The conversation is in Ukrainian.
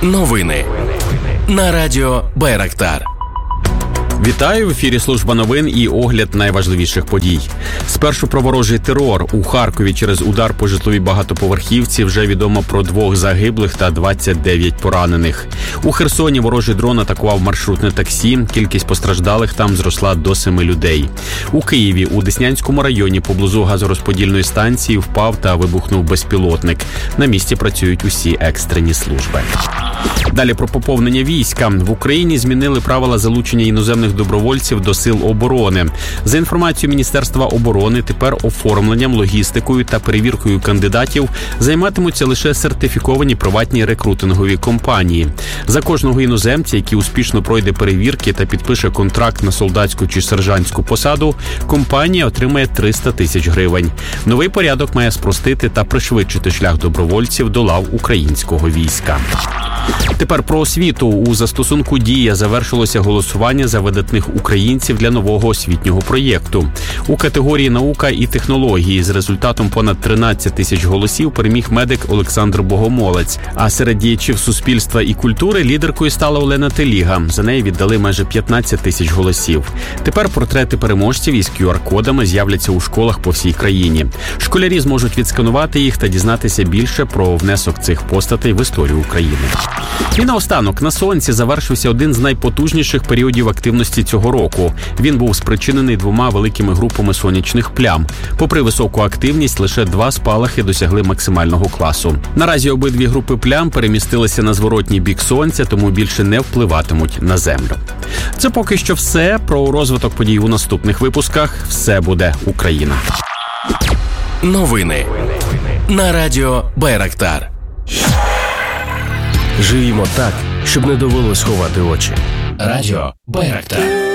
Новини на радіо Байрактар. Вітаю! В ефірі служба новин і огляд найважливіших подій. Спершу про ворожий терор. У Харкові через удар по житловій багатоповерхівці вже відомо про 2 загиблих та 29 поранених. У Херсоні ворожий дрон атакував маршрутне таксі. Кількість постраждалих там зросла до 7 людей. У Києві у Деснянському районі поблизу газорозподільної станції впав та вибухнув безпілотник. На місці працюють усі екстрені служби. Далі про поповнення війська. В Україні змінили правила залучення іноземних добровольців до сил оборони. За інформацією Міністерства оборони, тепер оформленням, логістикою та перевіркою кандидатів займатимуться лише сертифіковані приватні рекрутингові компанії. За кожного іноземця, який успішно пройде перевірки та підпише контракт на солдатську чи сержантську посаду, компанія отримає 300 тисяч гривень. Новий порядок має спростити та пришвидшити шлях добровольців до лав українського війська. Тепер про освіту. У застосунку «Дія» завершилося голосування за видатних українців для нового освітнього проєкту. У категорії «Наука і технології» з результатом понад 13 тисяч голосів переміг медик Олександр Богомолець. А серед діячів суспільства і культури лідеркою стала Олена Теліга. За неї віддали майже 15 тисяч голосів. Тепер портрети переможців із QR-кодами з'являться у школах по всій країні. Школярі зможуть відсканувати їх та дізнатися більше про внесок цих постатей в історію України. І наостанок, на Сонці завершився один з найпотужніших періодів активності цього року. Він був спричинений 2 великими групами сонячних плям. Попри високу активність, лише 2 спалахи досягли максимального класу. Наразі обидві групи плям перемістилися на зворотній бік Сонця, тому більше не впливатимуть на Землю. Це поки що все. Про розвиток подій у наступних випусках. Все буде Україна. Новини на радіо Байрактар. Живімо так, щоб не довелось ховати очі. Радіо Байрактар.